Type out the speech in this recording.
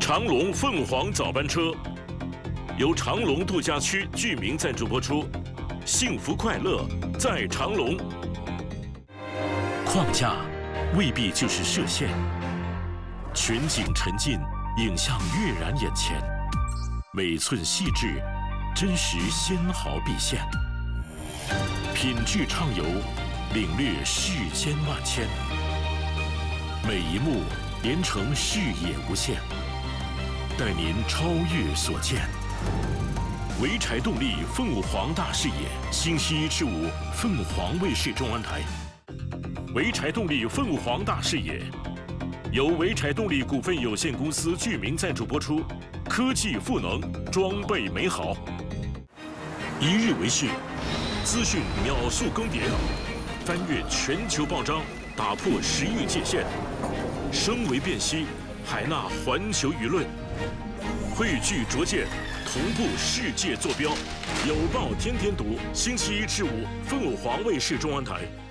长隆凤凰早班车由长隆度假区居民赞助播出，幸福快乐在长隆。框架未必就是设限，全景沉浸，影像跃然眼前，每寸细致，真实纤毫毕现，品质畅游，领略世间万千，每一幕连成视野无限，带您超越所见。潍柴动力凤凰大视野，星期一至五，凤凰卫视中文台。潍柴动力凤凰大视野由潍柴动力股份有限公司居民赞助播出，科技赋能，装备美好。一日为视，资讯秒速更迭，翻越全球报章，打破时域界限，声为辨析，海纳环球舆论，汇聚拙见，同步世界坐标。有报天天读，星期一至五，凤凰卫视中文台。